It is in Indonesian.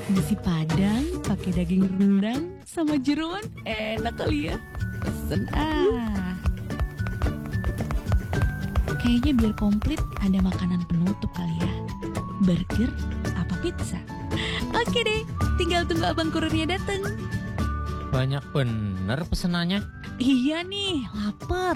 Nasi Padang pakai daging rendang sama jeroan, enak kali ya. Pesen Kayaknya biar komplit ada makanan penutup kali ya. Burger apa pizza? Oke deh, tinggal tunggu abang kurirnya dateng. Banyak bener pesenannya. Iya nih, lapar.